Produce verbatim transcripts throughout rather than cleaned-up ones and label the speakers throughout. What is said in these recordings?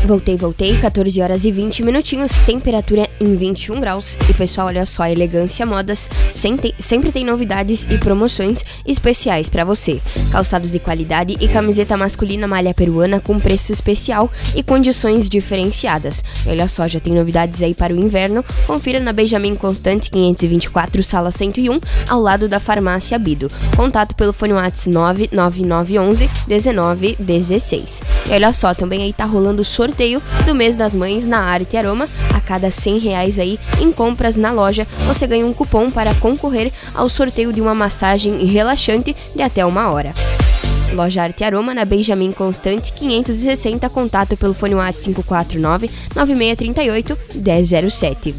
Speaker 1: Voltei, voltei, catorze horas e vinte minutinhos, temperatura em vinte e um graus. E pessoal, olha só, Elegância Modas sempre, sempre tem novidades e promoções especiais pra você. Calçados de qualidade e camiseta masculina malha peruana com preço especial e condições diferenciadas. E olha só, já tem novidades aí para o inverno. Confira na Benjamin Constant quinhentos e vinte e quatro, sala cento e um, ao lado da Farmácia Bido. Contato pelo fone WhatsApp nove nove nove um um dezenove dezesseis. E olha só, também aí tá rolando o sorteio do mês das mães na Arte Aroma. A cada cem reais aí em compras na loja, você ganha um cupom para concorrer ao sorteio de uma massagem relaxante de até uma hora. Loja Arte Aroma na Benjamin Constant quinhentos e sessenta, contato pelo fone WhatsApp cinco quatro nove nove seis três oito um zero zero sete.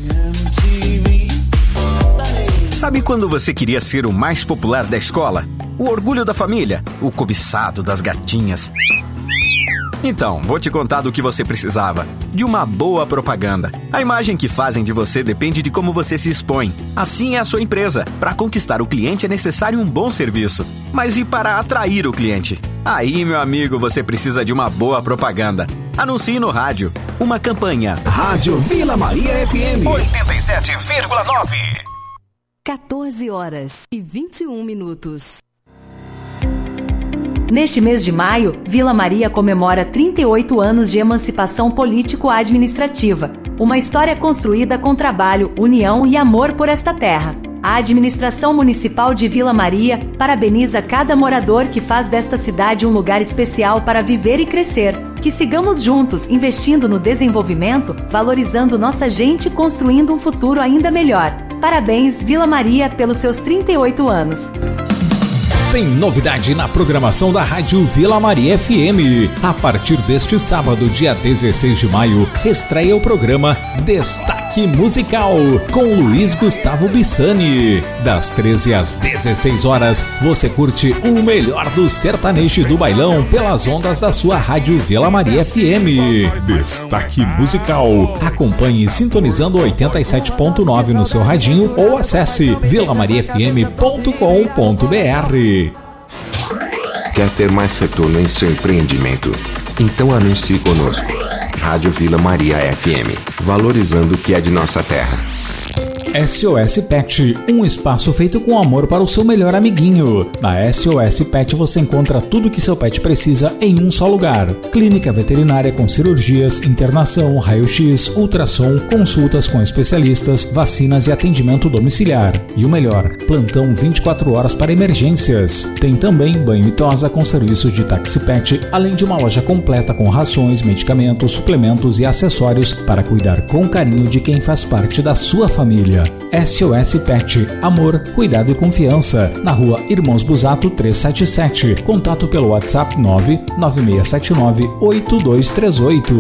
Speaker 2: Sabe quando você queria ser o mais popular da escola? O orgulho da família? O cobiçado das gatinhas? Então, vou te contar do que você precisava. De uma boa propaganda. A imagem que fazem de você depende de como você se expõe. Assim é a sua empresa. Para conquistar o cliente é necessário um bom serviço. Mas e para atrair o cliente? Aí, meu amigo, você precisa de uma boa propaganda. Anuncie no rádio. Uma campanha.
Speaker 3: Rádio Vila Maria F M
Speaker 2: oitenta e sete vírgula nove.
Speaker 4: catorze horas e vinte e um minutos.
Speaker 5: Neste mês de maio, Vila Maria comemora trinta e oito anos de emancipação político-administrativa, uma história construída com trabalho, união e amor por esta terra. A administração municipal de Vila Maria parabeniza cada morador que faz desta cidade um lugar especial para viver e crescer. Que sigamos juntos, investindo no desenvolvimento, valorizando nossa gente e construindo um futuro ainda melhor. Parabéns, Vila Maria, pelos seus trinta e oito anos.
Speaker 6: Tem novidade na programação da Rádio Vila Maria F M. A partir deste sábado, dia dezesseis de maio, estreia o programa Destaque Musical, com Luiz Gustavo Bissani. Das treze às dezesseis horas, você curte o melhor do sertanejo do bailão pelas ondas da sua Rádio Vila Maria F M. Destaque Musical. Acompanhe sintonizando oitenta e sete ponto nove no seu radinho ou acesse vila maria f m ponto com ponto b r.
Speaker 7: Quer ter mais retorno em seu empreendimento? Então anuncie conosco. Rádio Vila Maria F M, valorizando o que é de nossa terra.
Speaker 6: S O S Pet, um espaço feito com amor para o seu melhor amiguinho. Na S O S Pet você encontra tudo que seu pet precisa em um só lugar. Clínica veterinária com cirurgias, internação, raio-x, ultrassom, consultas com especialistas, vacinas e atendimento domiciliar. E o melhor, plantão vinte e quatro horas para emergências. Tem também banho e tosa com serviço de táxi pet, além de uma loja completa com rações, medicamentos, suplementos e acessórios para cuidar com carinho de quem faz parte da sua família. S O S Pet, amor, cuidado e confiança. Na rua Irmãos Busato trezentos e setenta e sete. Contato pelo WhatsApp nove nove seis sete nove oito dois três oito.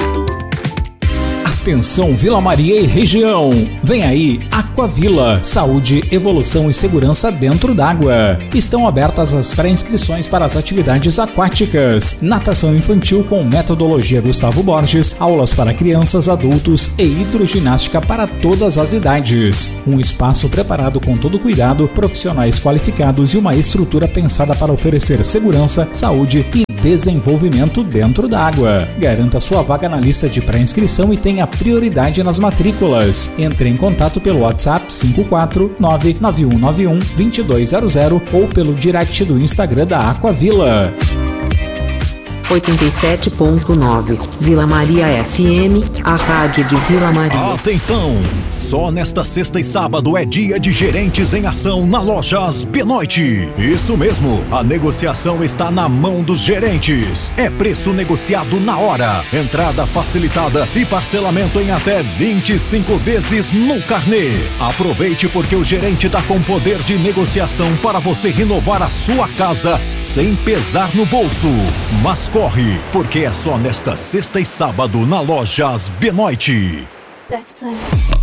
Speaker 6: Atenção Vila Maria e região, vem aí Aquavila, saúde, evolução e segurança dentro d'água. Estão abertas as pré-inscrições para as atividades aquáticas, natação infantil com metodologia Gustavo Borges, aulas para crianças, adultos e hidroginástica para todas as idades. Um espaço preparado com todo cuidado, profissionais qualificados e uma estrutura pensada para oferecer segurança, saúde e desenvolvimento dentro d'água. Garanta sua vaga na lista de pré-inscrição e tenha prioridade nas matrículas. Entre em contato pelo WhatsApp cinco quatro nove nove um nove um dois dois zero zero ou pelo direct do Instagram da Aquavila.
Speaker 4: oitenta e sete ponto nove Vila Maria F M, a rádio de Vila Maria.
Speaker 8: Atenção! Só nesta sexta e sábado é dia de gerentes em ação na Lojas Benoit. Isso mesmo, a negociação está na mão dos gerentes. É preço negociado na hora, entrada facilitada e parcelamento em até vinte e cinco vezes no carnê. Aproveite porque o gerente está com poder de negociação para você renovar a sua casa sem pesar no bolso. Mas corre, porque é só nesta sexta e sábado na Lojas Benoit.
Speaker 1: Let's play.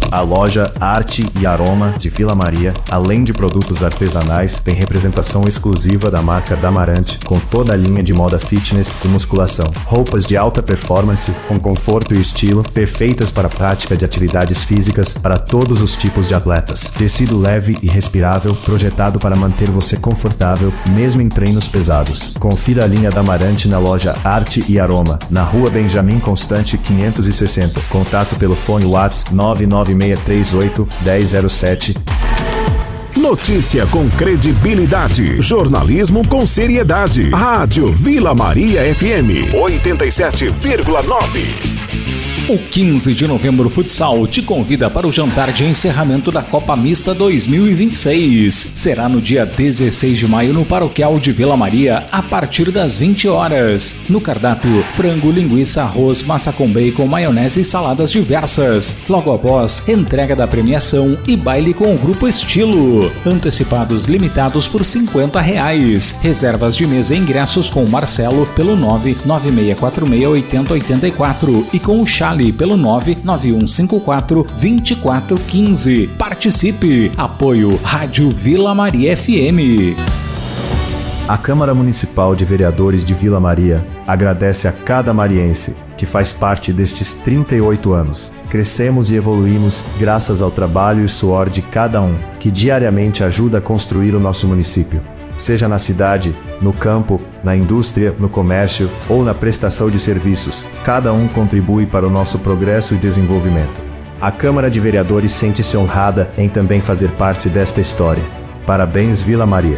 Speaker 9: A loja Arte e Aroma de Vila Maria, além de produtos artesanais, tem representação exclusiva da marca Damarante, com toda a linha de moda fitness e musculação. Roupas de alta performance, com conforto e estilo, perfeitas para a prática de atividades físicas para todos os tipos de atletas. Tecido leve e respirável, projetado para manter você confortável, mesmo em treinos pesados. Confira a linha Damarante na loja Arte e Aroma, na Rua Benjamin Constante quinhentos e sessenta. Contato pelo fone WhatsApp nove nove seis três oito, um zero zero sete.
Speaker 3: Notícia com credibilidade. Jornalismo com seriedade. Rádio Vila Maria F M oitenta e sete vírgula nove.
Speaker 6: O quinze de novembro Futsal te convida para o jantar de encerramento da Copa Mista dois mil e vinte e seis. Será no dia dezesseis de maio no Paroquial de Vila Maria, a partir das vinte horas. No cardápio, frango, linguiça, arroz, massa com bacon, maionese e saladas diversas. Logo após, entrega da premiação e baile com o Grupo Estilo. Antecipados limitados por cinquenta reais. Reservas de mesa e ingressos com o Marcelo pelo nove nove seis quatro seis oito zero oito quatro e com o Charlie pelo nove nove um cinco quatro, dois quatro um cinco. Participe! Apoio Rádio Vila Maria F M.
Speaker 9: A Câmara Municipal de Vereadores de Vila Maria agradece a cada mariense que faz parte destes trinta e oito anos. Crescemos e evoluímos graças ao trabalho e suor de cada um, que diariamente ajuda a construir o nosso município. Seja na cidade, no campo, na indústria, no comércio ou na prestação de serviços, cada um contribui para o nosso progresso e desenvolvimento. A Câmara de Vereadores sente-se honrada em também fazer parte desta história. Parabéns, Vila Maria.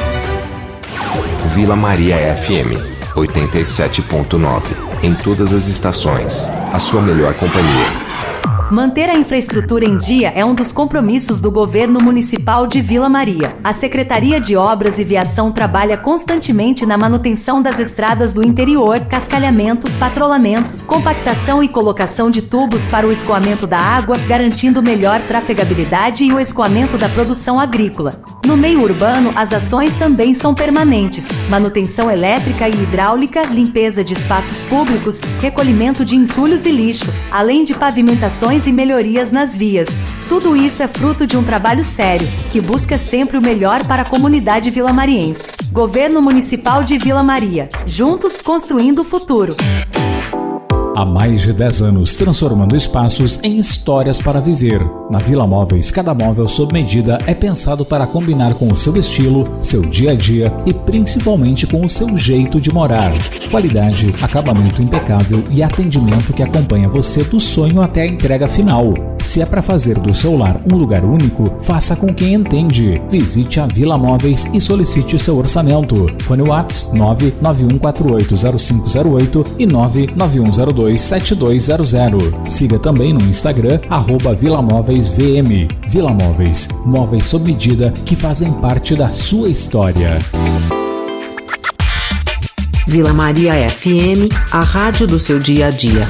Speaker 7: Vila Maria F M oitenta e sete ponto nove. Em todas as estações, a sua melhor companhia.
Speaker 5: Manter a infraestrutura em dia é um dos compromissos do governo municipal de Vila Maria. A Secretaria de Obras e Viação trabalha constantemente na manutenção das estradas do interior, cascalhamento, patrulhamento, compactação e colocação de tubos para o escoamento da água, garantindo melhor trafegabilidade e o escoamento da produção agrícola. No meio urbano, as ações também são permanentes: manutenção elétrica e hidráulica, limpeza de espaços públicos, recolhimento de entulhos e lixo, além de pavimentações e melhorias nas vias. Tudo isso é fruto de um trabalho sério, que busca sempre o melhor para a comunidade vilamariense. Governo Municipal de Vila Maria. Juntos construindo o futuro.
Speaker 6: Há mais de dez anos, transformando espaços em histórias para viver. Na Vila Móveis, cada móvel sob medida é pensado para combinar com o seu estilo, seu dia a dia e principalmente com o seu jeito de morar. Qualidade, acabamento impecável e atendimento que acompanha você do sonho até a entrega final. Se é para fazer do seu lar um lugar único, faça com quem entende. Visite a Vila Móveis e solicite seu orçamento. Fone WhatsApp nove nove um quatro oito zero cinco zero oito e nove nove um zero dois sete dois zero zero. Siga também no Instagram, arroba Vila Móveis V M. Vila Móveis, móveis sob medida que fazem parte da sua história.
Speaker 4: Vila Maria F M, a rádio do seu dia a dia.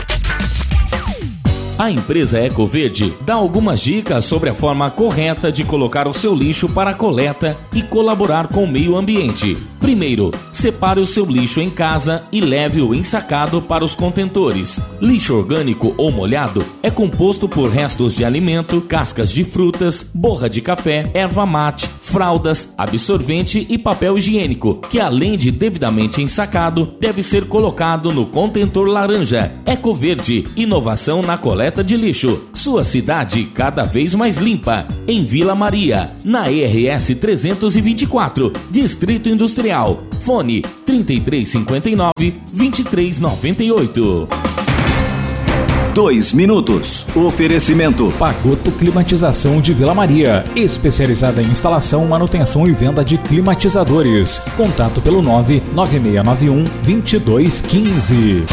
Speaker 10: A empresa Ecoverde dá algumas dicas sobre a forma correta de colocar o seu lixo para a coleta e colaborar com o meio ambiente. Primeiro, separe o seu lixo em casa e leve-o ensacado para os contentores. Lixo orgânico ou molhado é composto por restos de alimento, cascas de frutas, borra de café, erva mate, fraldas, absorvente e papel higiênico, que além de devidamente ensacado, deve ser colocado no contentor laranja. Ecoverde, inovação na coleta de lixo. Sua cidade cada vez mais limpa. Em Vila Maria, na E R S trezentos e vinte e quatro, Distrito Industrial. Fone trinta e três cinquenta e nove, vinte e três noventa e oito.
Speaker 3: Dois minutos. Oferecimento
Speaker 6: Pagoto Climatização de Vila Maria, especializada em instalação, manutenção e venda de climatizadores. Contato pelo nove nove seis nove um, dois dois um cinco.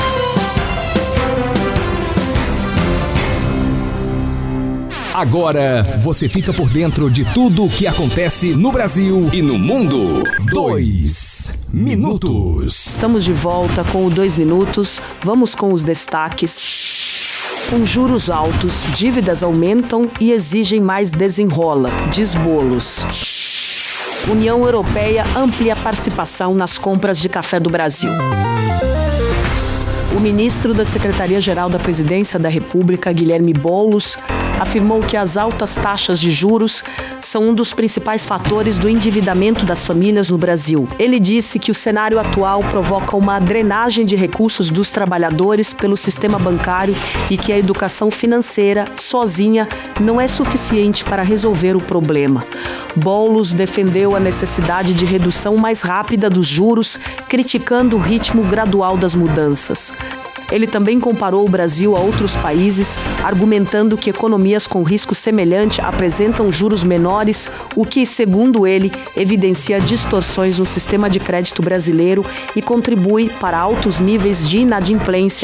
Speaker 3: Agora você fica por dentro de tudo o que acontece no Brasil e no mundo. Dois minutos.
Speaker 11: Estamos de volta com o Dois Minutos. Vamos com os destaques. Com juros altos, dívidas aumentam e exigem mais desenrola, diz Bolos. União Europeia amplia a participação nas compras de café do Brasil. O ministro da Secretaria-Geral da Presidência da República, Guilherme Boulos, afirmou que as altas taxas de juros são um dos principais fatores do endividamento das famílias no Brasil. Ele disse que o cenário atual provoca uma drenagem de recursos dos trabalhadores pelo sistema bancário e que a educação financeira, sozinha, não é suficiente para resolver o problema. Boulos defendeu a necessidade de redução mais rápida dos juros, criticando o ritmo gradual das mudanças. Ele também comparou o Brasil a outros países, argumentando que economias com risco semelhante apresentam juros menores, o que, segundo ele, evidencia distorções no sistema de crédito brasileiro e contribui para altos níveis de inadimplência.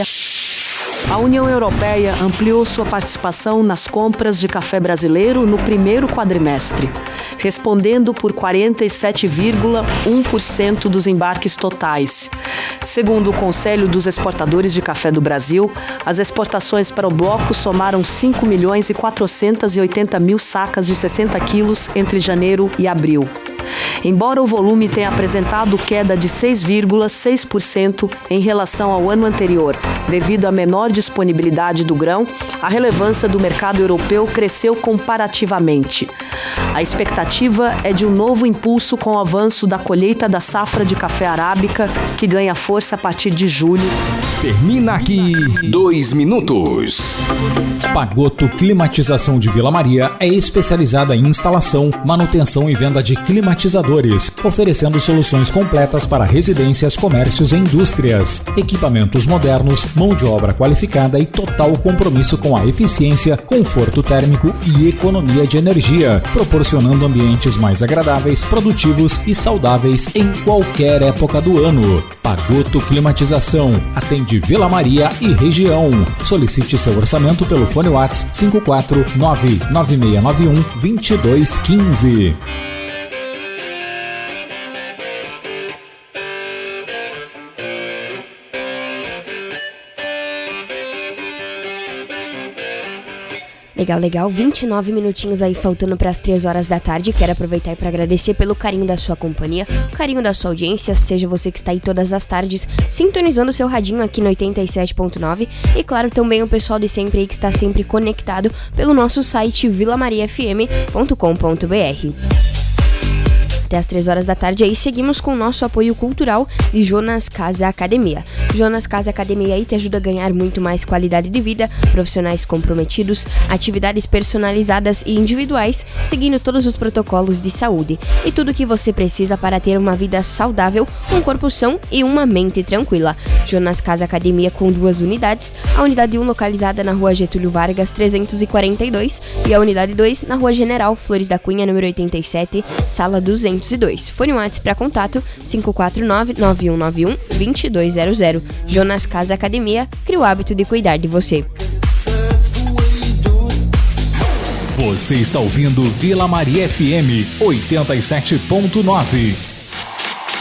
Speaker 11: A União Europeia ampliou sua participação nas compras de café brasileiro no primeiro quadrimestre, respondendo por quarenta e sete vírgula um por cento dos embarques totais. Segundo o Conselho dos Exportadores de Café do Brasil, as exportações para o bloco somaram cinco milhões e quatrocentos e oitenta mil sacas de sessenta quilos entre janeiro e abril. Embora o volume tenha apresentado queda de seis vírgula seis por cento em relação ao ano anterior, devido à menor disponibilidade do grão, a relevância do mercado europeu cresceu comparativamente. A expectativa é de um novo impulso com o avanço da colheita da safra de café arábica, que ganha força a partir de julho.
Speaker 8: Termina aqui dois minutos.
Speaker 6: Pagoto Climatização de Vila Maria é especializada em instalação, manutenção e venda de climatizadores, oferecendo soluções completas para residências, comércios e indústrias. Equipamentos modernos, mão de obra qualificada e total compromisso com a eficiência, conforto térmico e economia de energia, proporcionando ambientes mais agradáveis, produtivos e saudáveis em qualquer época do ano. Pagoto Climatização atende Vila Maria e região. Solicite seu orçamento pelo fone WhatsApp cinco quatro nove nove seis nove um dois dois um cinco.
Speaker 1: Legal, legal, vinte e nove minutinhos aí faltando para as três horas da tarde. Quero aproveitar para agradecer pelo carinho da sua companhia, o carinho da sua audiência, seja você que está aí todas as tardes sintonizando o seu radinho aqui no oitenta e sete ponto nove, e claro, também o pessoal de sempre aí que está sempre conectado pelo nosso site vila maria f m ponto com ponto b r. Até as três horas da tarde aí seguimos com o nosso apoio cultural de Jonas Casa Academia. Jonas Casa Academia aí te ajuda a ganhar muito mais qualidade de vida, profissionais comprometidos, atividades personalizadas e individuais, seguindo todos os protocolos de saúde e tudo o que você precisa para ter uma vida saudável, um corpo são e uma mente tranquila. Jonas Casa Academia com duas unidades, a unidade um localizada na rua Getúlio Vargas trezentos e quarenta e dois e a unidade dois na rua General Flores da Cunha, número oitenta e sete, sala duzentos e dois. Fone WhatsApp para contato cinco quatro nove nove um nove um dois dois zero zero. Jonas Casa Academia, cria o hábito de cuidar de você.
Speaker 8: Você está ouvindo Vila Maria F M oitenta e sete ponto nove.